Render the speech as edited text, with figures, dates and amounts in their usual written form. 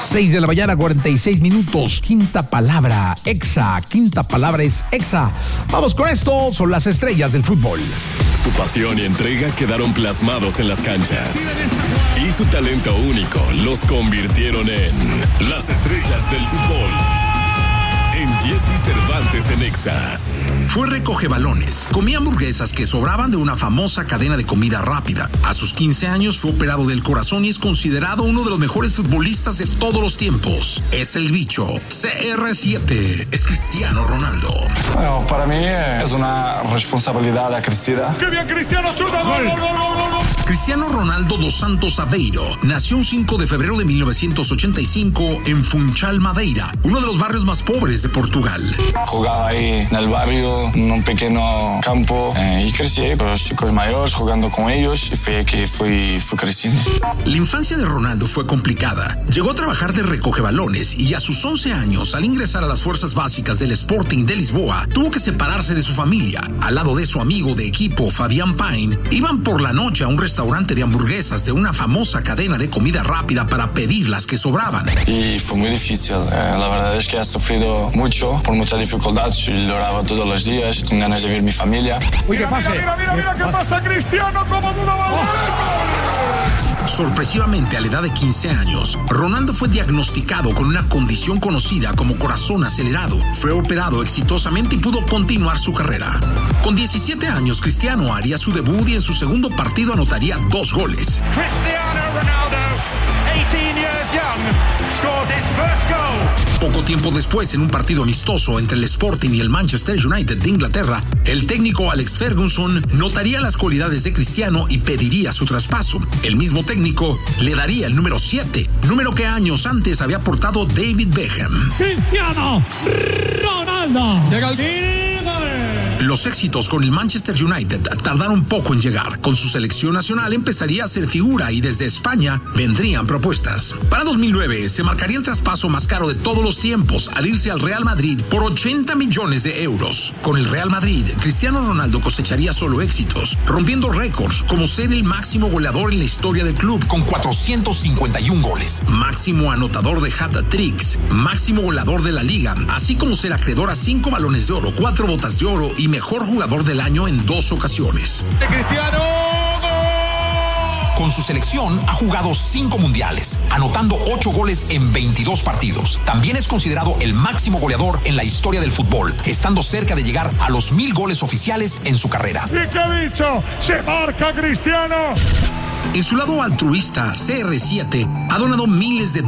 6 de la mañana, 46 minutos. Quinta palabra, Exa. Quinta palabra es Exa. Vamos con esto, son las estrellas del fútbol. Su pasión y entrega quedaron plasmados en las canchas. Y su talento único los convirtieron en las estrellas del fútbol. En Jesse Cervantes en Exa. Fue recogebalones. Comía hamburguesas que sobraban de una famosa cadena de comida rápida. A sus 15 años fue operado del corazón y es considerado uno de los mejores futbolistas de todos los tiempos. Es el bicho. CR7. Es Cristiano Ronaldo. Bueno, para mí es una responsabilidad acrecida. ¡Qué bien, Cristiano! ¡Chuta! ¡Gol, gol, gol, gol! Cristiano Ronaldo dos Santos Aveiro nació un 5 de febrero de 1985 en Funchal, Madeira, uno de los barrios más pobres de Portugal. Jugaba ahí en el barrio, en un pequeño campo, y crecí con los chicos mayores, jugando con ellos, y fue que fui creciendo. La infancia de Ronaldo fue complicada. Llegó a trabajar de recogebalones y a sus 11 años, al ingresar a las fuerzas básicas del Sporting de Lisboa, tuvo que separarse de su familia. Al lado de su amigo de equipo, Fabián Payne, iban por la noche a un restaurante de hamburguesas de una famosa cadena de comida rápida para pedir las que sobraban. Y fue muy difícil. La verdad es que he sufrido mucho, por muchas dificultades. Lloraba todos los días, con ganas de ver mi familia. Uy, ¿qué pasa? Mira, ¿qué pasa, Cristiano? ¿Cómo duda va? Sorpresivamente, a la edad de 15 años, Ronaldo fue diagnosticado con una condición conocida como corazón acelerado. Fue operado exitosamente y pudo continuar su carrera. Con 17 años, Cristiano haría su debut y en su segundo partido anotaría 2 goles. Cristiano Ronaldo, 18 years young, scores his first goal. Poco tiempo después, en un partido amistoso entre el Sporting y el Manchester United de Inglaterra, el técnico Alex Ferguson notaría las cualidades de Cristiano y pediría su traspaso. El mismo técnico le daría el número 7, número que años antes había portado David Beckham. Cristiano Ronaldo. Llega el Los éxitos con el Manchester United tardaron poco en llegar. Con su selección nacional empezaría a ser figura y desde España vendrían propuestas. Para 2009 se marcaría el traspaso más caro de todos los tiempos al irse al Real Madrid por 80 millones de euros. Con el Real Madrid, Cristiano Ronaldo cosecharía solo éxitos, rompiendo récords como ser el máximo goleador en la historia del club con 451 goles, máximo anotador de hat-tricks, máximo goleador de la liga, así como ser acreedor a 5 balones de oro, 4 botas de oro y mejor jugador del año en 2 ocasiones. ¡Cristiano! Con su selección ha jugado 5 mundiales, anotando 8 goles en 22 partidos. También es considerado el máximo goleador en la historia del fútbol, estando cerca de llegar a los 1000 goles oficiales en su carrera. ¿Y qué ha dicho? ¡Se marca Cristiano! En su lado altruista, CR7 ha donado miles de